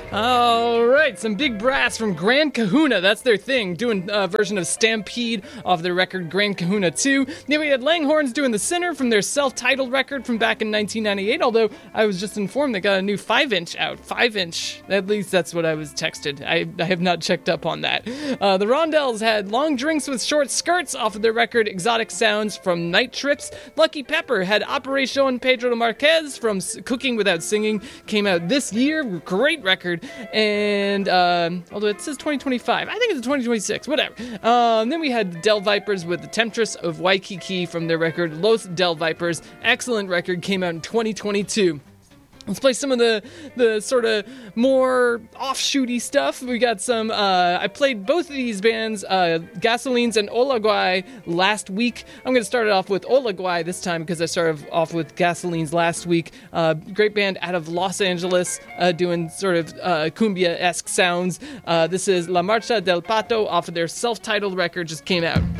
All right, some big brass from Grand Kahuna. That's their thing, doing a version of Stampede off their record Grand Kahuna 2. Then we had Langhorns doing The Sinner from their self-titled record from back in 1998, although I was just informed they got a new 5-inch out. 5-inch. At least that's what I was texted. I have not checked up on that. The Rondells had Long Drinks with Short Skirts off of their record Exotic Sounds from Night Trips. Lucky Pepper had Operacion Pedro Marquez from Cooking Without Singing. Came out this year. Great record. And although it says 2025, I think it's 2026, whatever. Then we had the Del Vipers with The Temptress of Waikiki from their record Los Del Vipers. Excellent record, came out in 2022. Let's play some of the sort of more offshooty stuff. We got some, I played both of these bands, Gasolines and Olaguay, last week. I'm going to start it off with Olaguay this time because I started off with Gasolines last week. Great band out of Los Angeles, doing sort of cumbia-esque sounds. This is La Marcha del Pato off of their self-titled record, just came out.